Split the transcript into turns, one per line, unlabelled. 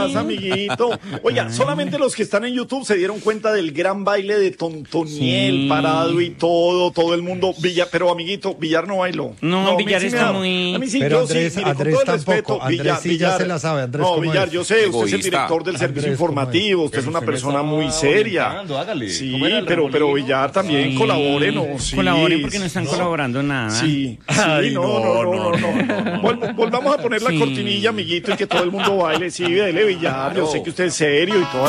pasa, amiguito? Oiga, solamente los que están en YouTube se dieron cuenta del gran baile de Tontoniel, parado y todo el mundo. Pero amiguito, Villar no bailó.
No, Villar está muy...
A mí sí,
pero
yo
Andrés,
sí, mire,
Andrés
con todo el
tampoco.
respeto,
Andrés sí ya se la sabe. Andrés,
no,
¿cómo
Villar,
es?
yo sé, usted es el
Egoísta.
director del servicio
Andrés, ¿cómo
informativo, usted es una persona muy seria.
Hágale.
Sí,
¿Cómo era el
pero
remolino?
Villar también
Sí.
colabore, ¿no? Sí,
Colaboren porque no están colaborando nada.
Sí,
Ay,
no. Volvamos a poner la
Sí.
cortinilla, amiguito, y que todo el mundo baile. Sí, dele, Villar, yo sé que usted es serio y todo.